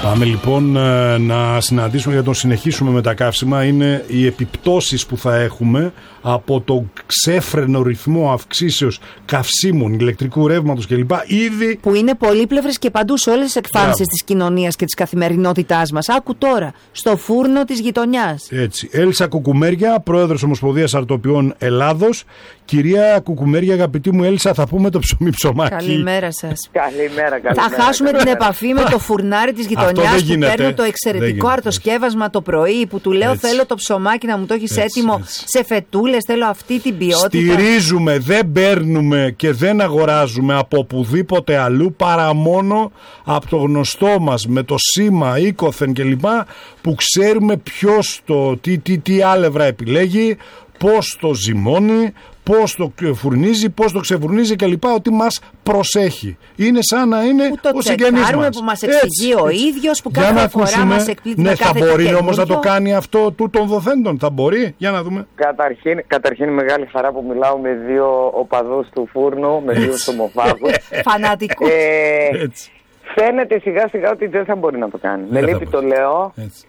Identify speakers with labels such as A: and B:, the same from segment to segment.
A: Πάμε λοιπόν να συναντήσουμε, για να συνεχίσουμε με τα καύσιμα, είναι οι επιπτώσεις που θα έχουμε από το ξέφρενο ρυθμό αυξήσεως καυσίμων, ηλεκτρικού ρεύματος κλπ. Ήδη
B: που είναι πολύπλευρες και παντού σε όλες τις εκφάνσεις της κοινωνίας και της καθημερινότητάς μας. Άκου τώρα, στο φούρνο της γειτονιάς.
A: Έτσι. Έλσα Κουκουμέρια, πρόεδρος Ομοσπονδίας Αρτοποιών Ελλάδος. Κυρία Κουκουμέρια, αγαπητή μου Έλσα, θα πούμε το ψωμάκι.
B: Καλημέρα σας.
C: Καλημέρα.
B: Θα χάσουμε την επαφή με το φουρνάρι της γειτονιάς που παίρνω το εξαιρετικό αρτοσκεύασμα το πρωί, που του λέω έτσι. Θέλω το ψωμάκι να μου το έχεις έτοιμο σε φετούλες, θέλω αυτή την ποιότητα.
A: Στηρίζουμε, δεν παίρνουμε και δεν αγοράζουμε από οπουδήποτε αλλού παρά μόνο από το γνωστό μας με το σήμα, οίκοθεν κλπ, που ξέρουμε ποιος τι άλευρα επιλέγει, πώς το ζυμώνει, πώς το φουρνίζει, πώς το ξεφουρνίζει κλπ. Ότι μας προσέχει. Είναι σαν να είναι ο συγγενής μας.
B: Που μας εξηγεί ο ίδιος, που κάθε φορά μας εκπλήττει με κάθε
A: θα μπορεί όμως να το
B: καινούριο.
A: κάνει αυτό των δοθέντων. Θα μπορεί. Για να δούμε.
C: Καταρχήν μεγάλη χαρά που μιλάω με δύο οπαδούς του φούρνου, με δύο στομοφάγους.
B: Φανατικούς.
C: Φαίνεται σιγά σιγά ότι δεν θα μπορεί να το κάνει. Με λύπη το λέω.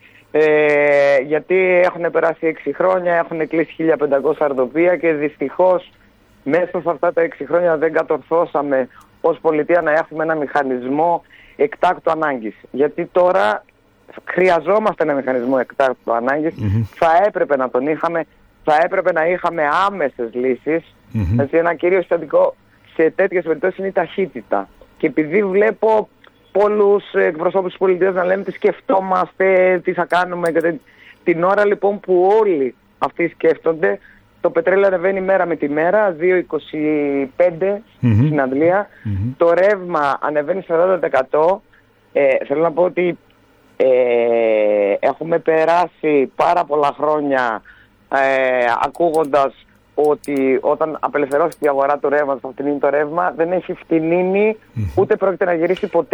C: Γιατί έχουν περάσει 6 χρόνια, έχουν κλείσει 1500 αρτοπία και δυστυχώς μέσα σε αυτά τα 6 χρόνια δεν κατορθώσαμε ως πολιτεία να έχουμε ένα μηχανισμό εκτάκτου ανάγκης. Γιατί τώρα χρειαζόμαστε ένα μηχανισμό εκτάκτου ανάγκης, θα έπρεπε να τον είχαμε, θα έπρεπε να είχαμε άμεσες λύσεις. Έτσι, ένα κύριο συστατικό σε τέτοιες περιπτώσεις είναι η ταχύτητα. Και επειδή βλέπω πολλούς εκπροσώπους της πολιτείας να λέμε τι σκεφτόμαστε, τι θα κάνουμε, την ώρα λοιπόν που όλοι αυτοί σκέφτονται, το πετρέλαιο ανεβαίνει μέρα με τη μέρα, 2,25 στην Αντλία, το ρεύμα ανεβαίνει 40%. Θέλω να πω ότι έχουμε περάσει πάρα πολλά χρόνια ακούγοντας ότι όταν απελευθερώθηκε η αγορά του ρεύματος, θα φτηνίνει το ρεύμα, δεν έχει φτηνίνει, ούτε πρόκειται να γυρίσει ποτέ